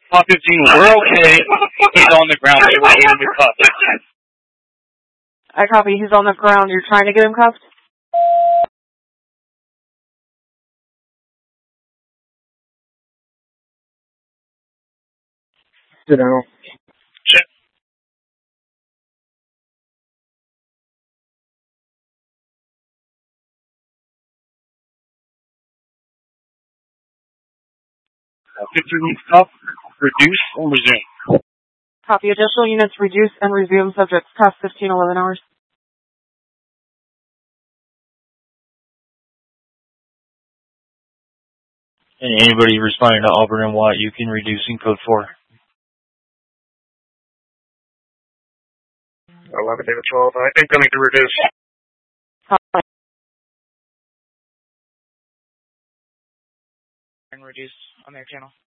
Top 15, we're okay. He's on the ground. They were holding the cuff. I copy. He's on the ground. You're trying to get him cuffed? Sit down. Check. Cuff, reduce, and resume. Copy. Additional units reduce and resume subjects cuffed 15-11 hours. And anybody responding to Auburn and Watt, you can reduce in code 4. 11 David 12. I think I need to reduce. Copy. And reduce on their channel.